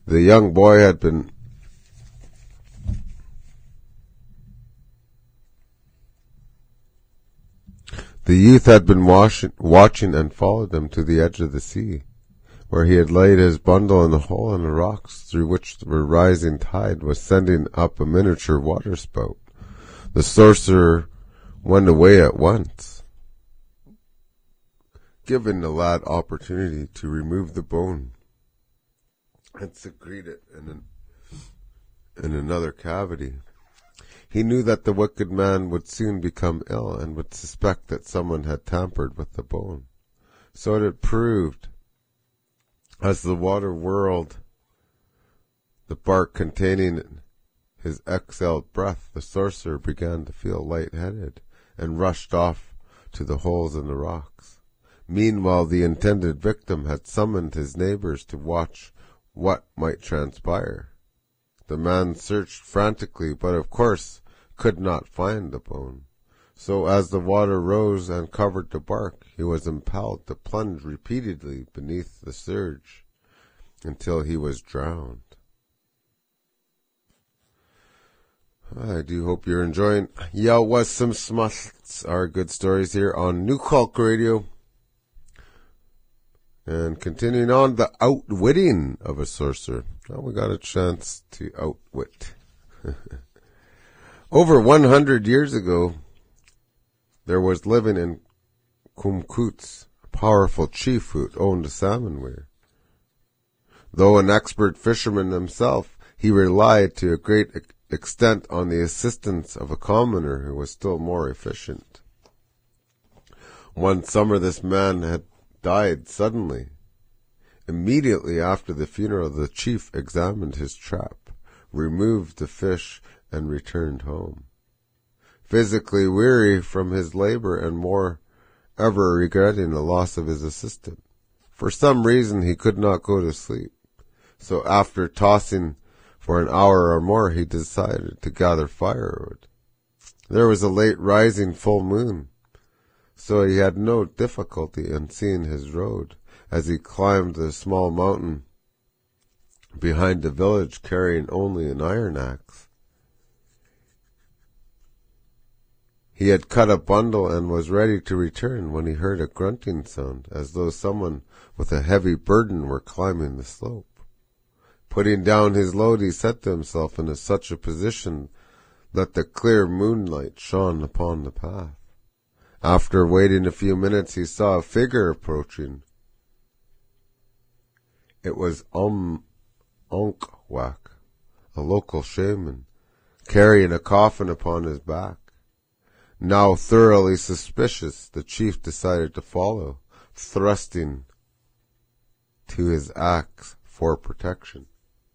The young boy had been The youth had been watching and followed them to the edge of the sea, where he had laid his bundle in a hole in the rocks through which the rising tide was sending up a miniature waterspout. The sorcerer went away at once, giving the lad opportunity to remove the bone and secrete it in another cavity. He knew that the wicked man would soon become ill and would suspect that someone had tampered with the bone. So it proved. As the water whirled the bark containing his exhaled breath, the sorcerer began to feel lightheaded and rushed off to the holes in the rocks. Meanwhile, the intended victim had summoned his neighbors to watch what might transpire. The man searched frantically, but of course could not find the bone. So as the water rose and covered the bark, he was impelled to plunge repeatedly beneath the surge until he was drowned. I do hope you're enjoying Yeah Was Some Smuts, our good stories here on New Culk Radio. And continuing on, the outwitting of a sorcerer. Well, we got a chance to outwit. Over 100 years ago, there was living in Kumkuts a powerful chief who owned a salmon weir. Though an expert fisherman himself, he relied to a great extent on the assistance of a commoner who was still more efficient. One summer this man had died suddenly. Immediately after the funeral, the chief examined his trap, removed the fish, and returned home. Physically weary from his labor and more ever regretting the loss of his assistant. For some reason he could not go to sleep. So after tossing for an hour or more, he decided to gather firewood. There was a late rising full moon, so he had no difficulty in seeing his road as he climbed the small mountain behind the village, carrying only an iron axe. He had cut a bundle and was ready to return when he heard a grunting sound, as though someone with a heavy burden were climbing the slope. Putting down his load, he set himself in such a position that the clear moonlight shone upon the path. After waiting a few minutes, he saw a figure approaching. It was Onkwak, a local shaman, carrying a coffin upon his back. Now thoroughly suspicious, the chief decided to follow, thrusting to his axe for protection.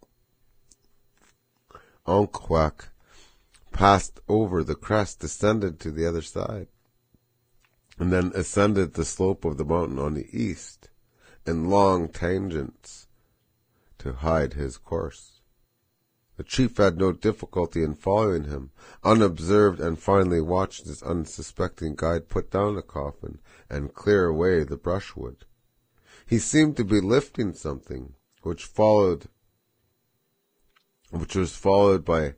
Onkwak passed over the crest, descended to the other side, and then ascended the slope of the mountain on the east in long tangents to hide his course. The chief had no difficulty in following him, unobserved, and finally watched his unsuspecting guide put down the coffin and clear away the brushwood. He seemed to be lifting something, which was followed by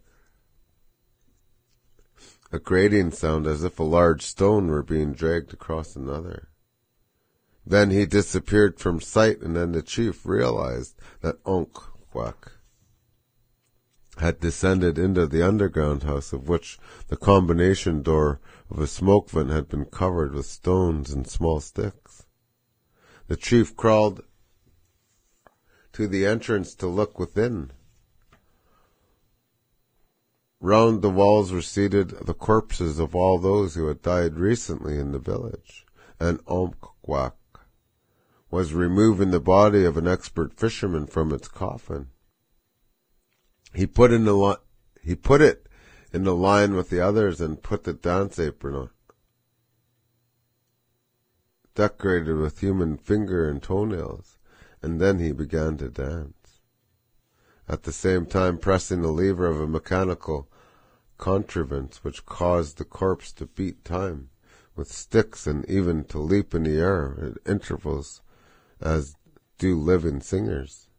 a grating sound as if a large stone were being dragged across another. Then he disappeared from sight, and then the chief realized that Onkwak had descended into the underground house, of which the combination door of a smoke vent had been covered with stones and small sticks. The chief crawled to the entrance to look within. Round the walls were seated the corpses of all those who had died recently in the village, and Onkwak was removing the body of an expert fisherman from its coffin. He put it in the line with the others and put the dance apron on, decorated with human finger and toenails, and then he began to dance, at the same time pressing the lever of a mechanical contrivance which caused the corpse to beat time with sticks and even to leap in the air at intervals as do living singers.